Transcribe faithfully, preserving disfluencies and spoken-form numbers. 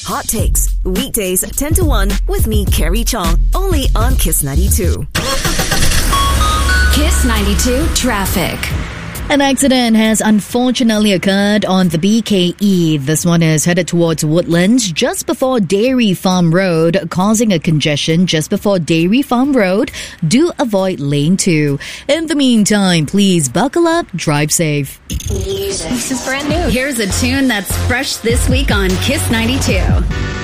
Hot Takes, weekdays ten to one with me, Carrie Chong, only on Kiss ninety-two. Kiss ninety-two Traffic. An accident has unfortunately occurred on the B K E. This one is headed towards Woodlands just before Dairy Farm Road, causing a congestion just before Dairy Farm Road. Do avoid lane two. In the meantime, please buckle up, drive safe. Music. This is brand new. Here's a tune that's fresh this week on Kiss ninety-two.